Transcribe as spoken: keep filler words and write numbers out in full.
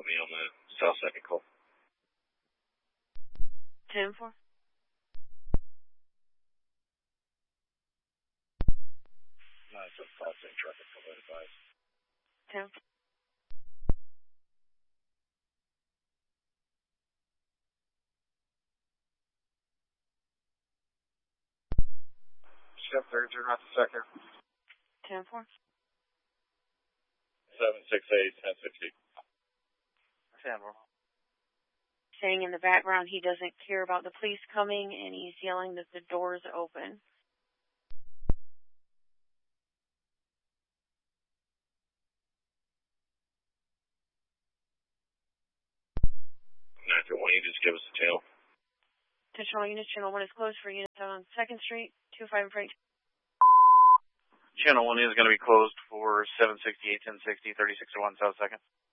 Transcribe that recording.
me on the South Second call. ten four. nine seven five, same traffic, call that advice. ten four. Chef third, turn right to second. ten four. seven six eight, ten sixty. ten four. Saying in the background he doesn't care about the police coming, and he's yelling that the door's open. nine two one, you just give us a channel. Attention all units, channel one is closed for units on second Street, two five Frank. Channel one is going to be closed for seven sixty-eight, ten sixty, thirty-six oh one South second.